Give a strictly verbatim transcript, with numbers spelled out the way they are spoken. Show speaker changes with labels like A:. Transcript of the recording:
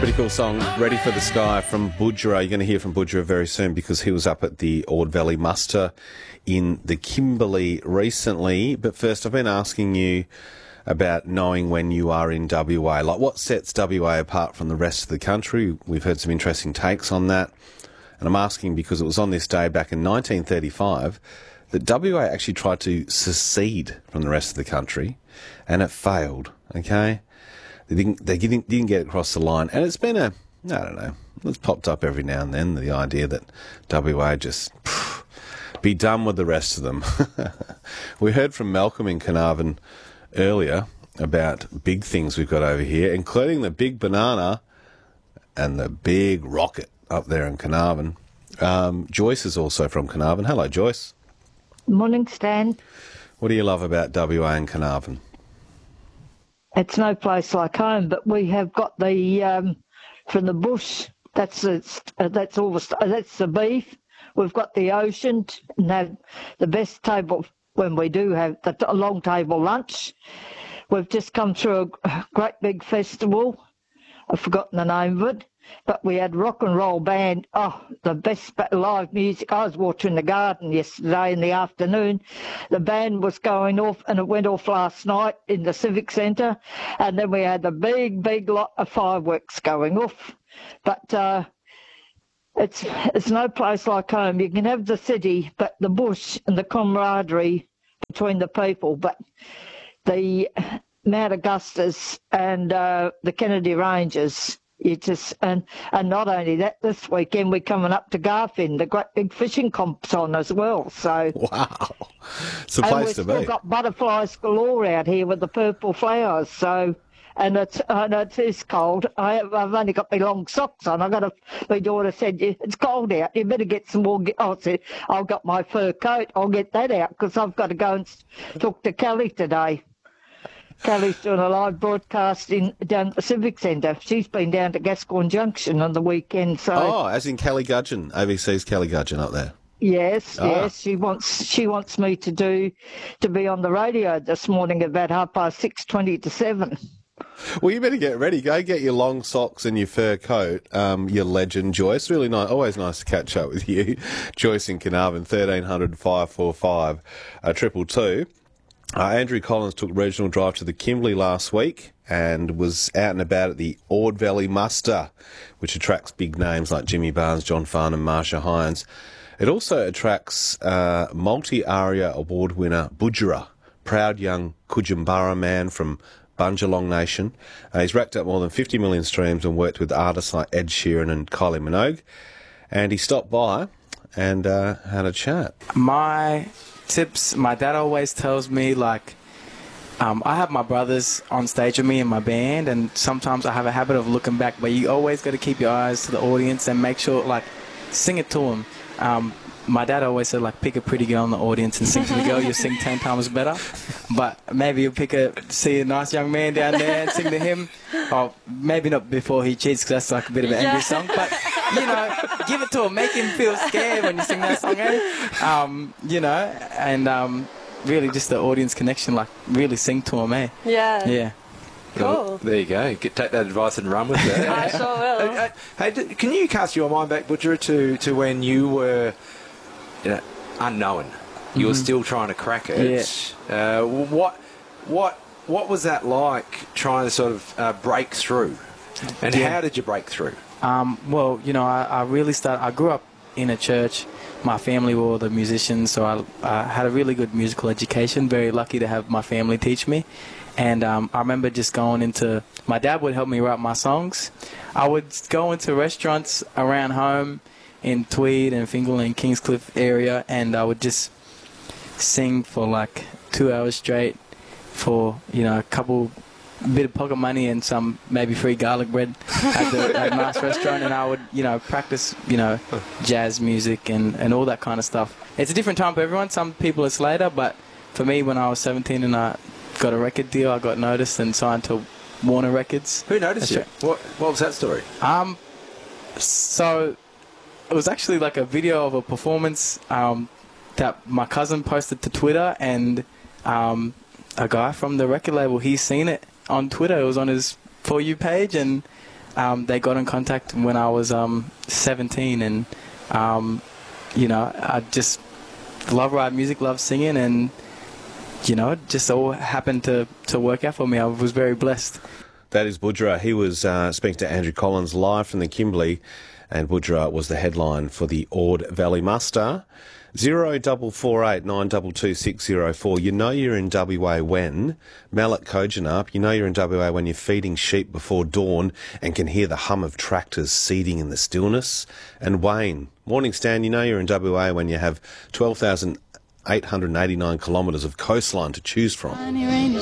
A: Pretty cool song, Ready for the Sky from Budjerah. You're going to hear from Budjerah very soon because he was up at the Ord Valley Muster in the Kimberley recently. But first, I've been asking you about knowing when you are in W A. Like, what sets W A apart from the rest of the country? We've heard some interesting takes on that. And I'm asking because it was on this day back in nineteen thirty-five that W A actually tried to secede from the rest of the country, and it failed, okay? They didn't, they didn't, didn't get across the line. And it's been a, I don't know, it's popped up every now and then, the idea that W A just pff, be done with the rest of them. We heard from Malcolm in Carnarvon earlier about big things we've got over here, including the big banana and the big rocket up there in Carnarvon. Um, Joyce is also from Carnarvon. Hello, Joyce.
B: Morning, Stan.
A: What do you love about W A and Carnarvon?
B: It's no place like home, but we have got the um, from the bush. That's the, uh, that's all the uh, that's the beef. We've got the ocean and have the best table when we do have the t- long table lunch. We've just come through a great big festival. I've forgotten the name of it, but we had rock and roll band. Oh, the best live music. I was watching the garden yesterday in the afternoon. The band was going off, and it went off last night in the Civic Centre. And then we had a big, big lot of fireworks going off. But uh, it's it's no place like home. You can have the city, but the bush and the camaraderie between the people. But the Mount Augustus and uh, the Kennedy Ranges, you just and and not only that, this weekend we're coming up to Garfin, the great big fishing comp's on as well. So
A: wow, it's a place to be.
B: And we've still got butterflies galore out here with the purple flowers. So and it's and it is cold. I have, I've only got my long socks on. I got a my daughter said it's cold out. You better get some more. I said I've got my fur coat. I'll get that out because I've got to go and talk to Kelly today. Kelly's doing a live broadcast in, down at the Civic Centre. She's been down to Gascoyne Junction on the weekend. So
A: oh, as in Kelly Gudgeon, A B C's Kelly Gudgeon up there.
B: Yes,
A: ah.
B: yes. She wants she wants me to do to be on the radio this morning about half past six twenty to seven.
A: Well, you better get ready. Go get your long socks and your fur coat. Um, your legend, Joyce. Really nice. Always nice to catch up with you, Joyce in Carnarvon. Thirteen hundred five four five uh, triple two. Uh, Andrew Collins took regional drive to the Kimberley last week and was out and about at the Ord Valley Muster, which attracts big names like Jimmy Barnes, John Farnham, Marsha Hines. It also attracts uh, multi-ARIA award winner Budjerah, proud young Kudjambara man from Bunjalong Nation. Uh, he's racked up more than fifty million streams and worked with artists like Ed Sheeran and Kylie Minogue. And he stopped by and uh, had a chat.
C: My tips, my dad always tells me, like, um, I have my brothers on stage with me in my band, and sometimes I have a habit of looking back, but you always got to keep your eyes to the audience and make sure, like, sing it to them. Um, my dad always said, like, pick a pretty girl in the audience and sing to the girl, you'll sing ten times better. But maybe you pick a, see a nice young man down there and sing to him. Or maybe not before he cheats, because that's like a bit of an angry yeah. song. But, you know, give it to him. Make him feel scared when you sing that song, eh? Um, you know, and um, really just the audience connection, like, really sing to him, eh?
D: Yeah.
C: Yeah.
D: Cool.
E: Well, there you go. Get, take that advice and run with it.
D: I sure will.
E: Uh, uh, hey, d- can you cast your mind back, Budjerah, to, to when you were, you know, unknown? You mm-hmm. were still trying to crack it.
C: Yeah.
E: Uh, what, what, what was that like, trying to sort of uh, break through? And yeah. how did you break through?
C: Um, well, you know, I, I really started. I grew up in a church. My family were all the musicians, so I, I had a really good musical education. Very lucky to have my family teach me. And um, I remember just going into, my dad would help me write my songs. I would go into restaurants around home in Tweed and Fingal and Kingscliff area, and I would just sing for like two hours straight for, you know, a couple, bit of pocket money and some maybe free garlic bread at the at Mars restaurant, and I would, you know, practice, you know, jazz music and, and all that kind of stuff. It's a different time for everyone. Some people it's later, but for me, when I was seventeen and I got a record deal, I got noticed and signed to Warner Records.
E: Who noticed you? What What was that story?
C: Um, so it was actually like a video of a performance um, that my cousin posted to Twitter, and um, a guy from the record label, he's seen it on Twitter. It was on his For You page, and um, they got in contact when I was um, seventeen, and um, you know, I just love writing music, love singing, and you know, it just all happened to, to work out for me. I was very blessed.
A: That is Budjerah. He was uh, speaking to Andrew Collins live from the Kimberley, and Budjerah was the headline for the Ord Valley Muster. Zero double four eight nine double two six zero four. You know you're in W A when Mallet Kojonup. You know you're in W A when you're feeding sheep before dawn and can hear the hum of tractors seeding in the stillness. And Wayne, Morning Stan, you know you're in W A when you have twelve thousand eight hundred eighty-nine kilometres of coastline to choose from.
D: Sunny, rainy,